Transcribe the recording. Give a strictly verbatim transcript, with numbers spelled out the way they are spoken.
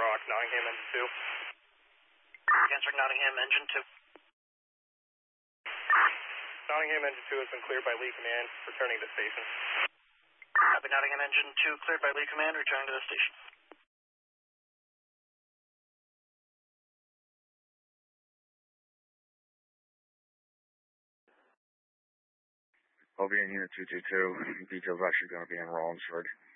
Brock, Nottingham Engine two. Answering Nottingham Engine two. Nottingham Engine two has been cleared by Lee Command, returning to station. Copy, Nottingham Engine two cleared by Lee Command, returning to the station. I'll be in Unit two two two. Details actually going to be in Rollinsford.